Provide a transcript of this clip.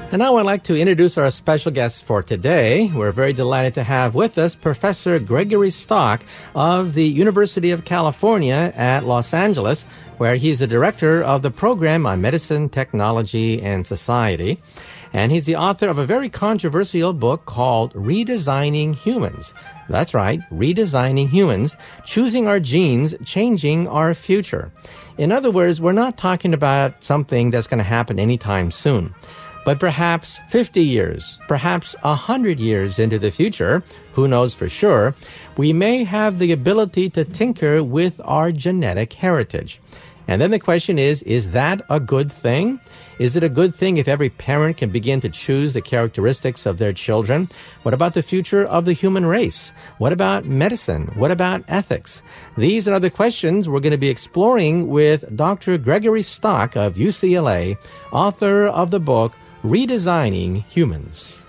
And now I'd like to introduce our special guest for today. We're very delighted to have with us Professor Gregory Stock of the University of California at Los Angeles, where he's the director of the program on medicine, technology, and society. And he's the author of a very controversial book called Redesigning Humans. That's right, Redesigning Humans, Choosing Our Genes, Changing Our Future. In other words, we're not talking about something that's going to happen anytime soon. But perhaps 50 years, perhaps 100 years into the future, who knows for sure, we may have the ability to tinker with our genetic heritage. And then the question is that a good thing? Is it a good thing if every parent can begin to choose the characteristics of their children? What about the future of the human race? What about medicine? What about ethics? These and other questions we're going to be exploring with Dr. Gregory Stock of UCLA, author of the book Redesigning Humans.